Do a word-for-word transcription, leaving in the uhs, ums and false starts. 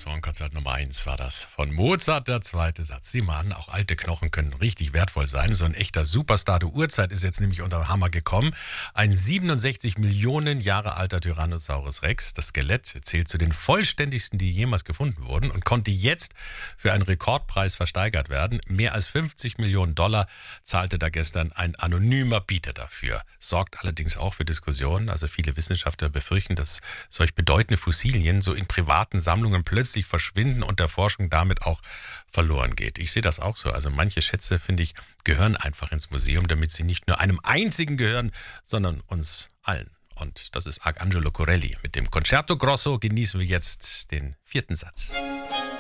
Hornkonzert Nummer eins war das. Von Mozart, der zweite Satz. Sie mahnen, auch alte Knochen können richtig wertvoll sein. So ein echter Superstar der Urzeit ist jetzt nämlich unter Hammer gekommen. Ein siebenundsechzig Millionen Jahre alter Tyrannosaurus Rex. Das Skelett zählt zu den vollständigsten, die jemals gefunden wurden und konnte jetzt für einen Rekordpreis versteigert werden. Mehr als fünfzig Millionen Dollar zahlte da gestern ein anonymer Bieter dafür. Sorgt allerdings auch für Diskussionen. Also viele Wissenschaftler befürchten, dass solch bedeutende Fossilien so in privaten Sammlungen plötzlich verschwinden und der Forschung damit auch verloren geht. Ich sehe das auch so. Also manche Schätze, finde ich, gehören einfach ins Museum, damit sie nicht nur einem einzigen gehören, sondern uns allen. Und das ist Arcangelo Corelli. Mit dem Concerto Grosso genießen wir jetzt den vierten Satz.